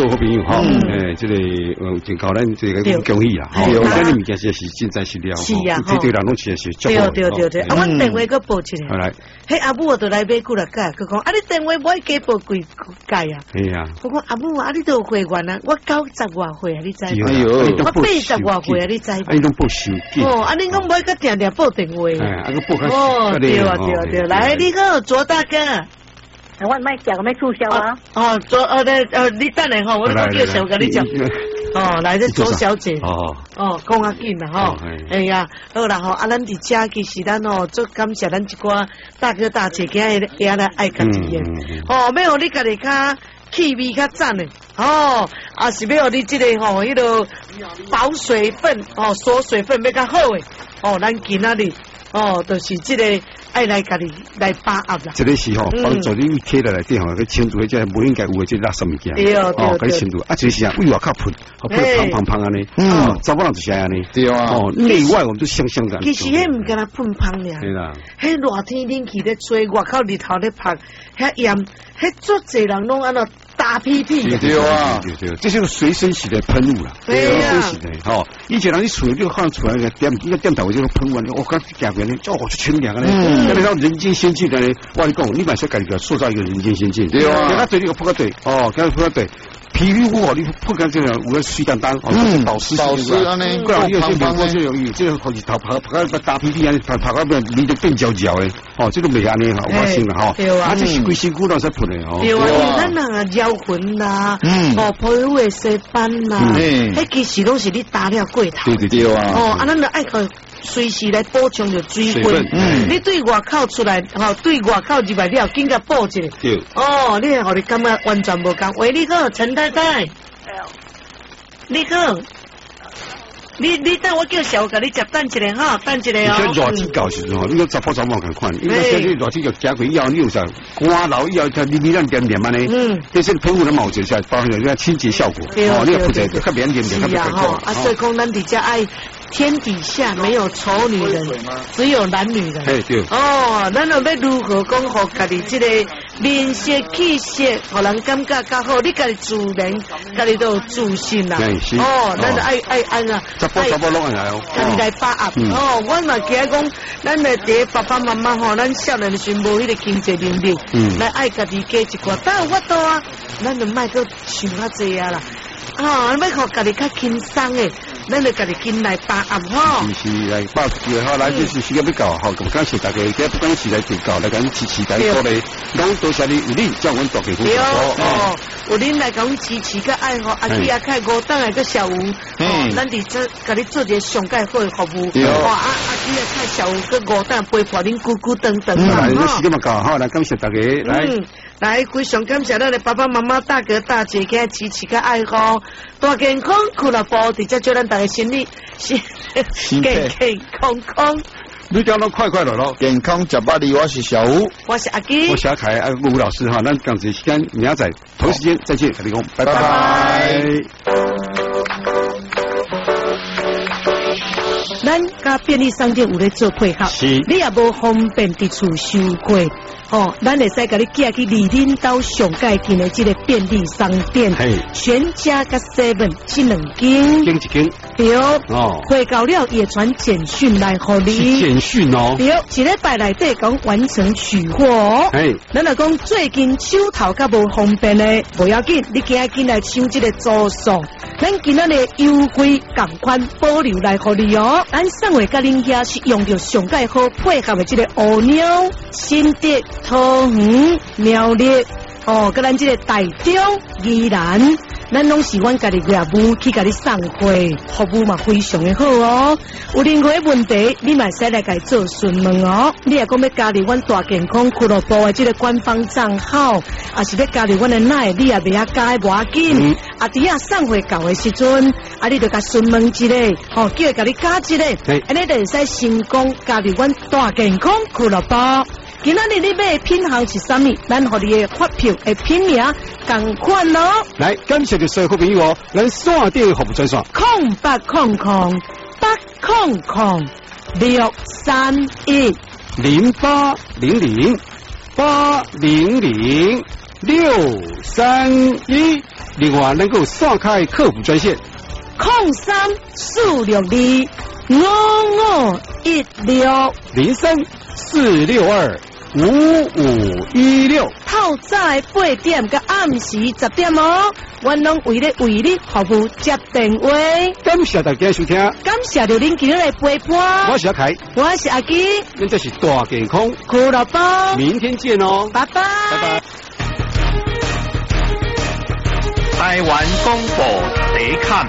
好朋友哈，这个真靠咱这个恭喜啦，咱的物件是真在实了， 是啊， 这对人拢是祝福。 对，啊，我电话搁报起来，来，嘿阿母我都来买几落盖，佢讲啊，你电话买加报几盖啊？ 系啊， 我讲阿母啊，你都有会员啊，我90外岁啊，你知？ 哎呦， 我80外岁啊，你知？ 你拢报手机哦，啊，你讲买个定定报电话， 啊个报哦，对，来，你好，卓大哥。 我卖讲，我卖促销啊！ 你等下吼，我叫小跟你讲。哦，来这左小姐。讲啊紧啦吼。哎呀，好啦吼，啊，咱伫遮其实咱吼，足感谢咱一寡大哥大姐家也来爱家己的。哦，要互你家己较气味较赞的。哦，啊是要互你这个吼，迄个保水分哦，锁水分要较好的。哦，咱今仔日哦，就是这个。爱来家己来把握啦， 这个是吼帮助你贴来底吼，去清除即无应该有的即垃圾物件。 对哦，甲你清除，啊，就是啊，为外靠喷，喷胖安尼，查某人就是安尼。 对啊， 哦，内外我们都相的。 其实迄毋敢若喷胖尔， 对啦， 迄热天冷气咧吹，外口日头咧晒，遐炎，迄足侪人拢安怎打屁屁。 对啊，对，这是个随身洗的喷雾啦，随身洗的。吼，以前人你厝就放出来个点头就喷完，我讲加边呢，哦，就清凉咧。那到人间仙境的呢，我跟你讲，你把小家己塑造一个人间仙境。 对啊， 给他嘴里个扑个嘴，哦，给他扑个嘴，皮肤不好，你扑个这个有个水当，保湿安尼， 过来有些美国就有，这个好似头拍个打屁屁啊，拍个面就变焦焦的，哦，这个没安尼哈，我信了哈。 对啊， 这是规身躯都在喷的哦。 对啊，因为咱人啊腰魂啦，哦，皮肤的色斑啦，迄其实拢是你打了过头。 对啊。 哦，啊，咱就爱去。随时来补充着水分，你对外口出来，对外口入来了，紧甲补一下。 对。 哦，你互你感觉完全无同。喂，你好，陈太太。你好。你等我叫小甲你接等一下哈，等一下哦。 而且热天到时吼，你要查甫看款，因为现在热天就加过药，你有啥刮老药，它里面点安尼。这些喷雾的毛质下，包含有清洁效果。哦，你要负责较扁点， 是啊哈，啊，所以讲咱伫遮爱。天底下没有丑女人，只有男女人。 哎对。 哦，咱要如何讲，互家己这个面色气色，互人感觉较好？你家己自然，家己都有自信啦。哦，咱就爱安啊。 查甫拢爱来哦。 家己来把握。哦，我嘛记讲，咱的第爸爸妈妈吼，咱少年的时无迄个经济能力，来爱家己加一寡，但有法度啊，咱就莫搁想较济啊啦。哦，要互家己较轻松诶。咱就家己进来把握吼， 是来把握好，来就是时间要到，好，咁感谢大家，今不管时来提高，来讲支持大家鼓励，拢多谢你有你叫阮大家分享哦，有恁来讲支持个爱好，阿基阿凯五等来个小吴，咱伫这家己做一个上介好的服务，哇，阿基阿凯小吴个五等陪伴恁姑姑等等啦，时间嘛到，好，来感谢大家， 来非常感谢咱的爸爸妈妈、大哥大姐给支持个爱好，大健康俱乐部，直接叫咱大家心理健康。 你讲到快乐咯， 健康吃巴黎，我是小吴， 我是阿基， 我是阿凯，吴老师哈，咱讲这时间明仔同时间再见，跟你讲，拜拜。 咱甲便利商店有咧做配合，你也无方便伫厝收货。哦，咱会使甲你寄去离恁兜上界近的这个便利商店，全家甲 7这两间， 一间对哦，汇到了也传简讯来互你， 简讯哦， 对，一礼拜内底讲完成取货哦。咱就讲最近手头较无方便的，不要紧，你今仔来抢这个组数，咱今仔的优惠同款保留来互你哦。咱上回甲恁遐是用着上界好配合的这个乌鸟、新竹、桃园、苗栗，哦，甲咱这个台中、宜兰，咱拢是阮家己业务去甲你送货，服务嘛非常的好哦。有任何问题，你嘛使来甲伊做询问哦。你也讲要加入阮大健康俱乐部的这个官方账号，也是要加入阮的赖，你也袂晓加无要紧。啊，伫遐送货到的时阵，啊，你就甲询问一下，哦，叫伊甲你加一个，安尼就会使成功加入阮大健康俱乐部。今仔日你买的品项是啥物？咱互你的发票的品名同款咯。 来，感谢的所有好朋友哦，咱线顶服务专线0800-631-0800-800-631。 另外能够散开客服专线 03-462-0556，03-462-5516，透早8点到暗时10点哦，我拢为你服务接电话。 感谢大家收听， 感谢着恁今日的陪伴。 我是阿凯， 我是阿基， 咱这是大健康俱乐部， 明天见哦， 拜拜， 拜拜。 台湾广播第一看。